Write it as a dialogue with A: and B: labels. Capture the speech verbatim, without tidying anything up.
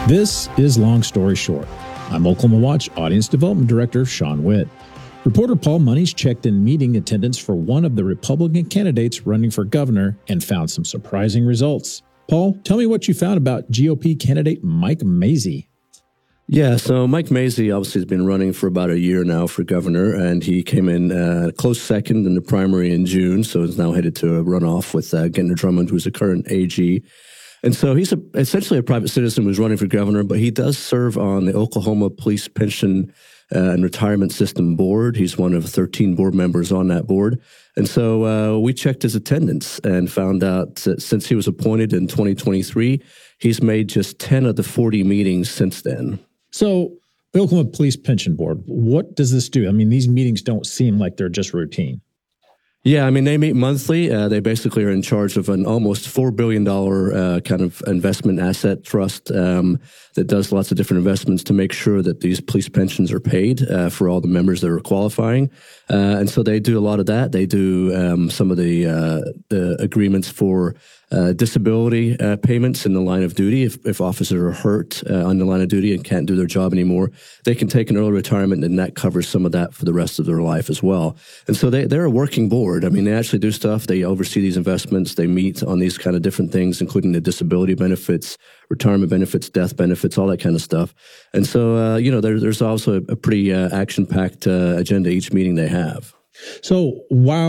A: This is Long Story Short. I'm Oklahoma Watch Audience Development Director Sean Witt. Reporter Paul Muniz checked in meeting attendance for one of the Republican candidates running for governor and found some surprising results. Paul, tell me what you found about G O P candidate Mike Mazzei.
B: Yeah, so Mike Mazzei obviously has been running for about a year now for governor, and he came in uh, close second in the primary in June, so is now headed to a runoff with uh, Gentner Drummond, who's the current A G. And so he's a, essentially a private citizen who's running for governor, but he does serve on the Oklahoma Police Pension uh, and Retirement System Board. He's one of thirteen board members on that board. And so uh, we checked his attendance and found out that since he was appointed in twenty twenty-three, he's made just ten of the forty meetings since then.
A: So the Oklahoma Police Pension Board, what does this do? I mean, these meetings don't seem like they're just routine.
B: Yeah, I mean, they meet monthly. Uh, they basically are in charge of an almost four billion dollars uh, kind of investment asset trust um, that does lots of different investments to make sure that these police pensions are paid uh, for all the members that are qualifying. Uh, and so they do a lot of that. They do um, some of the, uh, the agreements for uh, disability uh, payments in the line of duty. If, if officers are hurt uh, on the line of duty and can't do their job anymore, they can take an early retirement, and that covers some of that for the rest of their life as well. And so they, they're a working board. I mean, they actually do stuff. They oversee these investments. They meet on these kind of different things, including the disability benefits, retirement benefits, death benefits, all that kind of stuff. And so, uh, you know, there, there's also a, a pretty uh, action-packed uh, agenda each meeting they have.
A: So while